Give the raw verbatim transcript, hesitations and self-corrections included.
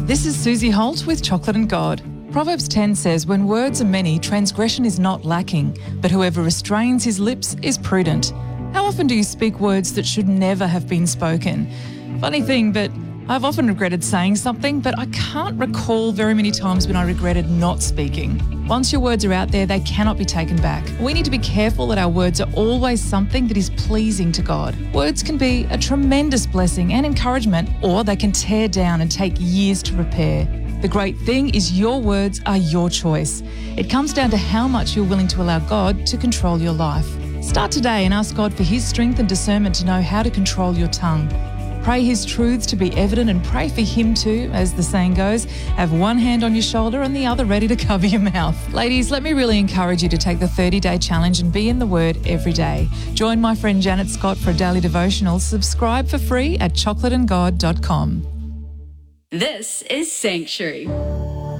This is Susie Holt with Chocolate and God. Proverbs ten says, when words are many, transgression is not lacking, but whoever restrains his lips is prudent. How often do you speak words that should never have been spoken? Funny thing, but I've often regretted saying something, but I can't recall very many times when I regretted not speaking. Once your words are out there, they cannot be taken back. We need to be careful that our words are always something that is pleasing to God. Words can be a tremendous blessing and encouragement, or they can tear down and take years to repair. The great thing is your words are your choice. It comes down to how much you're willing to allow God to control your life. Start today and ask God for His strength and discernment to know how to control your tongue. Pray His truths to be evident and pray for Him to, as the saying goes, have one hand on your shoulder and the other ready to cover your mouth. Ladies, let me really encourage you to take the thirty-day challenge and be in the Word every day. Join my friend Janet Scott for a daily devotional. Subscribe for free at chocolate and god dot com. This is Sanctuary.